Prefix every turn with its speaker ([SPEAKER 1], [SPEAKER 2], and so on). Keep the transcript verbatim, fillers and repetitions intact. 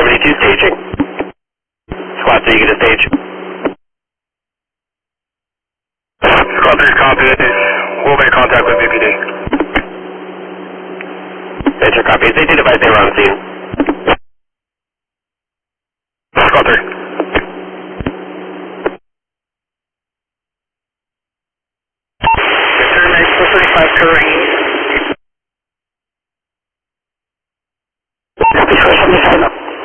[SPEAKER 1] seventy-two staging. Squad three, you get a stage.
[SPEAKER 2] Squad three, copy. We'll make contact with B P D.
[SPEAKER 1] Major copy. Safety device, they were on scene.
[SPEAKER 2] Squad three.
[SPEAKER 3] Turn nine four thirty-five to range.